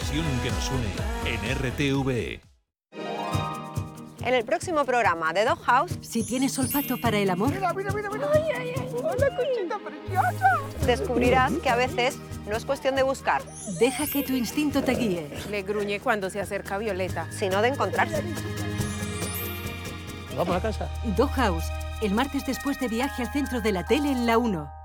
pasión que nos une en RTVE. En el próximo programa de Doghouse... Si tienes olfato para el amor... ¡Mira! ¡Ay, ay, ay! ¡Hola, Conchita preciosa! Descubrirás que a veces no es cuestión de buscar. Deja que tu instinto te guíe. Le gruñe cuando se acerca Violeta. Sino de encontrarse. ¿Vamos a casa? Doghouse, el martes después de Viaje al Centro de la Tele en la 1.